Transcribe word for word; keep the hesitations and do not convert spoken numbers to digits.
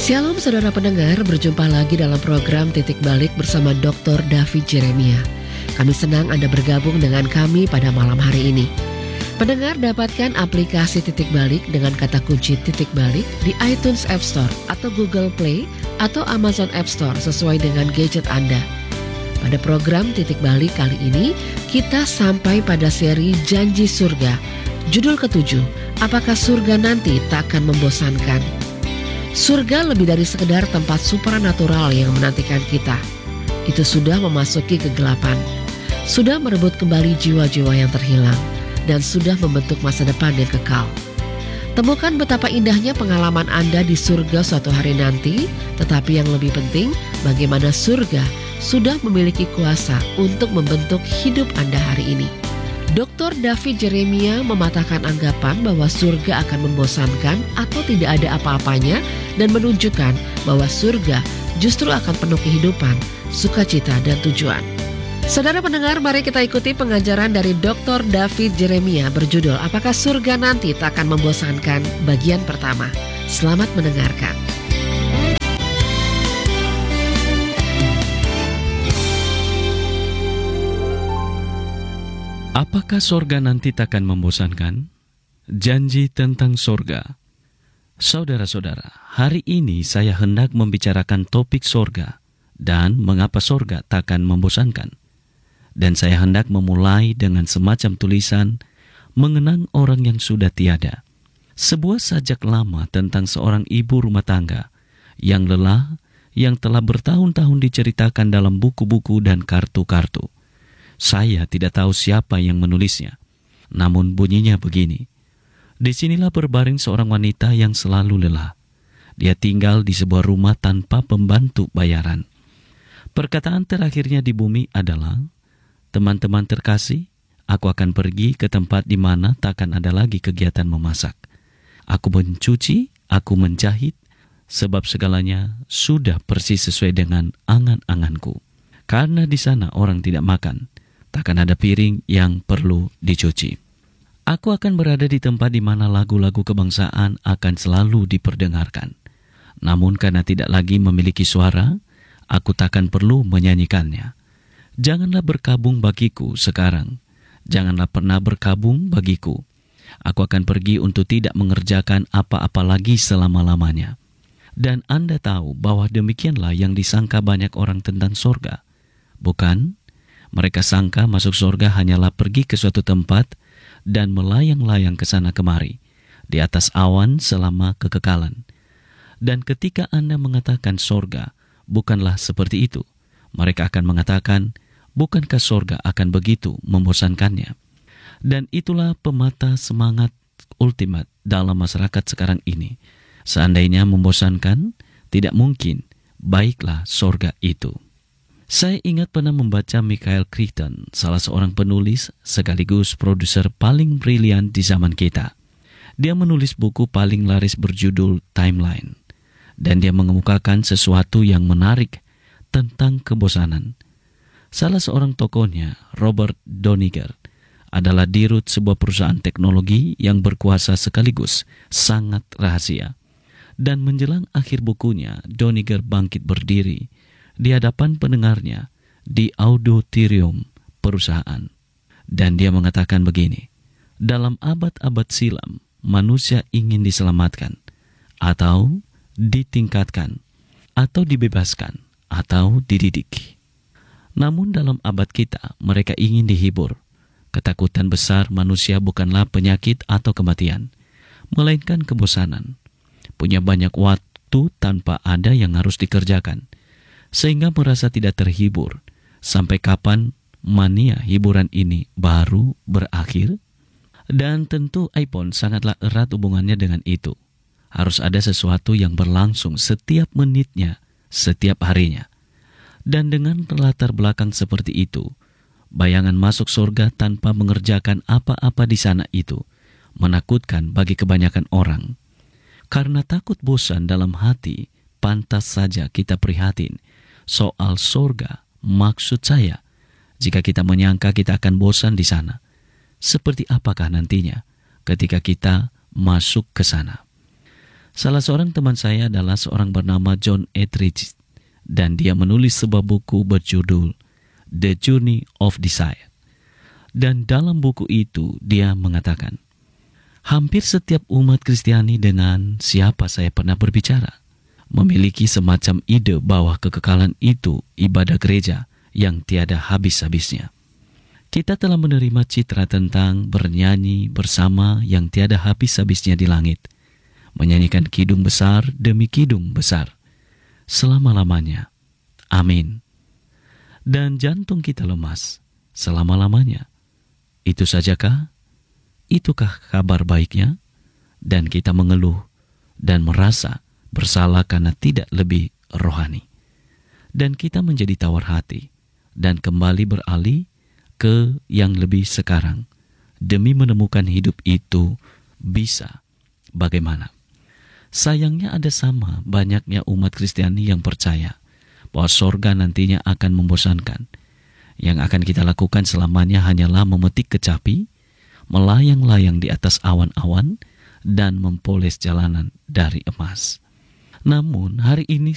Shalom saudara pendengar, berjumpa lagi dalam program Titik Balik bersama doktor David Jeremia. Kami senang Anda bergabung dengan kami pada malam hari ini. Pendengar dapatkan aplikasi Titik Balik dengan kata kunci Titik Balik di iTunes App Store atau Google Play atau Amazon App Store sesuai dengan gadget Anda. Pada program Titik Balik kali ini, kita sampai pada seri Janji Surga. Judul ketujuh, apakah surga nanti tak akan membosankan? Surga lebih dari sekedar tempat supranatural yang menantikan kita. Itu sudah memasuki kegelapan, sudah merebut kembali jiwa-jiwa yang terhilang, dan sudah membentuk masa depan yang kekal. Temukan betapa indahnya pengalaman Anda di surga suatu hari nanti, tetapi yang lebih penting, bagaimana surga sudah memiliki kuasa untuk membentuk hidup Anda hari ini. doktor David Jeremia mematahkan anggapan bahwa surga akan membosankan atau tidak ada apa-apanya dan menunjukkan bahwa surga justru akan penuh kehidupan, sukacita, dan tujuan. Saudara pendengar, mari kita ikuti pengajaran dari doktor David Jeremia berjudul Apakah Surga Nanti Tak Akan Membosankan bagian pertama. Selamat mendengarkan. Apakah sorga nanti takkan membosankan? Janji tentang sorga. Saudara-saudara, hari ini saya hendak membicarakan topik sorga dan mengapa sorga takkan membosankan. Dan saya hendak memulai dengan semacam tulisan mengenang orang yang sudah tiada. Sebuah sajak lama tentang seorang ibu rumah tangga yang lelah, yang telah bertahun-tahun diceritakan dalam buku-buku dan kartu-kartu. Saya tidak tahu siapa yang menulisnya, namun bunyinya begini. Disinilah berbaring seorang wanita yang selalu lelah. Dia tinggal di sebuah rumah tanpa pembantu bayaran. Perkataan terakhirnya di bumi adalah, teman-teman terkasih, aku akan pergi ke tempat di mana takkan ada lagi kegiatan memasak. Aku mencuci, aku menjahit, sebab segalanya sudah persis sesuai dengan angan-anganku. Karena di sana orang tidak makan, takkan ada piring yang perlu dicuci. Aku akan berada di tempat di mana lagu-lagu kebangsaan akan selalu diperdengarkan. Namun karena tidak lagi memiliki suara, aku takkan perlu menyanyikannya. Janganlah berkabung bagiku sekarang. Janganlah pernah berkabung bagiku. Aku akan pergi untuk tidak mengerjakan apa-apa lagi selama-lamanya. Dan Anda tahu bahwa demikianlah yang disangka banyak orang tentang sorga. Bukan? Mereka sangka masuk surga hanyalah pergi ke suatu tempat dan melayang-layang ke sana kemari di atas awan selama kekekalan. Dan ketika Anda mengatakan surga, bukanlah seperti itu. Mereka akan mengatakan, bukankah surga akan begitu membosankannya? Dan itulah pemata semangat ultimat dalam masyarakat sekarang ini. Seandainya membosankan, tidak mungkin, baiklah surga itu. Saya ingat pernah membaca Michael Crichton, salah seorang penulis sekaligus produser paling brilian di zaman kita. Dia menulis buku paling laris berjudul Timeline. Dan dia mengemukakan sesuatu yang menarik tentang kebosanan. Salah seorang tokohnya, Robert Doniger, adalah dirut sebuah perusahaan teknologi yang berkuasa sekaligus sangat rahasia. Dan menjelang akhir bukunya, Doniger bangkit berdiri di hadapan pendengarnya di auditorium perusahaan. Dan dia mengatakan begini, dalam abad-abad silam, manusia ingin diselamatkan, atau ditingkatkan, atau dibebaskan, atau dididik. Namun dalam abad kita, mereka ingin dihibur. Ketakutan besar manusia bukanlah penyakit atau kematian, melainkan kebosanan. Punya banyak waktu tanpa ada yang harus dikerjakan, sehingga merasa tidak terhibur. Sampai kapan mania hiburan ini baru berakhir? Dan tentu iPhone sangatlah erat hubungannya dengan itu. Harus ada sesuatu yang berlangsung setiap menitnya, setiap harinya. Dan dengan latar belakang seperti itu, bayangan masuk surga tanpa mengerjakan apa-apa di sana itu menakutkan bagi kebanyakan orang. Karena takut bosan dalam hati, pantas saja kita prihatin soal surga. Maksud saya, jika kita menyangka kita akan bosan di sana, seperti apakah nantinya ketika kita masuk ke sana? Salah seorang teman saya adalah seorang bernama John Etheridge, dan dia menulis sebuah buku berjudul The Journey of Desire. Dan dalam buku itu dia mengatakan, hampir setiap umat Kristiani dengan siapa saya pernah berbicara memiliki semacam ide bahwa kekekalan itu ibadah gereja yang tiada habis-habisnya. Kita telah menerima citra tentang bernyanyi bersama yang tiada habis-habisnya di langit, menyanyikan kidung besar demi kidung besar, selama-lamanya. Amin. Dan jantung kita lemas selama-lamanya. Itu sajakah? Itukah kabar baiknya? Dan kita mengeluh dan merasa bersalah karena tidak lebih rohani. Dan kita menjadi tawar hati dan kembali beralih ke yang lebih sekarang demi menemukan hidup itu bisa bagaimana. Sayangnya ada sama banyaknya umat Kristiani yang percaya bahwa sorga nantinya akan membosankan. Yang akan kita lakukan selamanya hanyalah memetik kecapi, melayang-layang di atas awan-awan, dan mempoles jalanan dari emas. Namun hari ini